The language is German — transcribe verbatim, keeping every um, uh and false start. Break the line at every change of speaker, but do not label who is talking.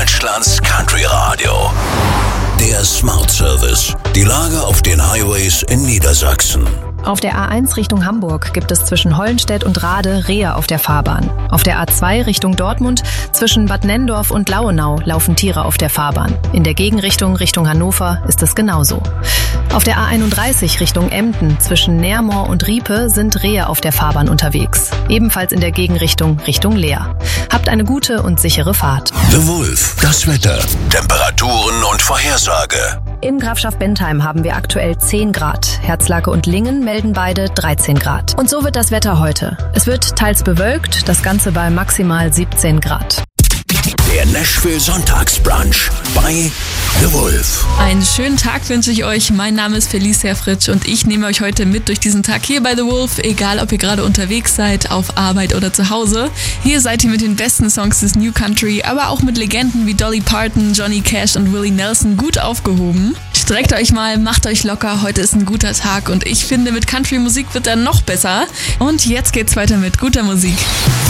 Deutschlands Country Radio. Der Smart Service. Die Lage auf den Highways in Niedersachsen.
Auf der A eins Richtung Hamburg gibt es zwischen Hollenstedt und Rade Rehe auf der Fahrbahn. Auf der A zwei Richtung Dortmund zwischen Bad Nenndorf und Lauenau laufen Tiere auf der Fahrbahn. In der Gegenrichtung Richtung Hannover ist es genauso. Auf der A einunddreißig Richtung Emden zwischen Neermoor und Riepe sind Rehe auf der Fahrbahn unterwegs. Ebenfalls in der Gegenrichtung Richtung Leer. Habt eine gute und sichere Fahrt.
The Wolf. Das Wetter, Temperaturen und Vorhersage.
In Grafschaft Bentheim haben wir aktuell zehn Grad. Herzlake und Lingen melden beide dreizehn Grad. Und so wird das Wetter heute. Es wird teils bewölkt, das Ganze bei maximal siebzehn Grad.
Der Nashville Sonntagsbrunch bei The Wolf.
Einen schönen Tag wünsche ich euch. Mein Name ist Felicia Fritsch und ich nehme euch heute mit durch diesen Tag hier bei The Wolf. Egal, ob ihr gerade unterwegs seid, auf Arbeit oder zu Hause. Hier seid ihr mit den besten Songs des New Country, aber auch mit Legenden wie Dolly Parton, Johnny Cash und Willie Nelson gut aufgehoben. Streckt euch mal, macht euch locker. Heute ist ein guter Tag und ich finde, mit Country-Musik wird er noch besser. Und jetzt geht's weiter mit guter Musik.